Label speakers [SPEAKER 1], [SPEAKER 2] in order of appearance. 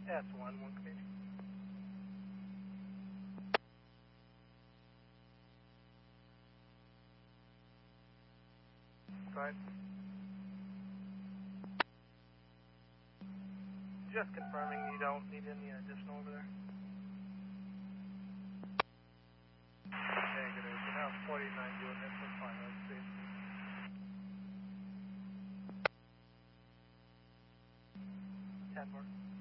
[SPEAKER 1] S1, 1 Canadian. Go ahead. Just confirming you don't need any additional over there. Negative. We're now 49 units. We're fine. Let's see. 10 more.